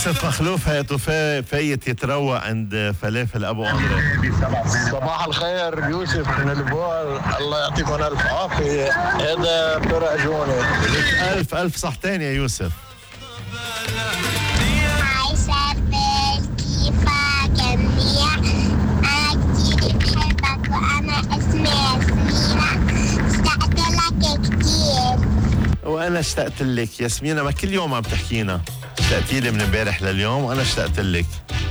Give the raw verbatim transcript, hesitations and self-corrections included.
يوسف مخلوف هيئته فايت يتروق عند فلافل ابو اندري. صباح الخير يوسف من البول، الله يعطيكم الف عافيه. هذا فرع جوني. الف الف صحتين يا يوسف. هاي سافل، كيفك منيح؟ انا كتير بحبك وانا اسمي ياسمينة، اشتقت لك كتير. وانا اشتقت لك ياسمينة، ما كل يوم عم تحكينا اشتقتي لي من امبارح لليوم وانا اشتقت لك.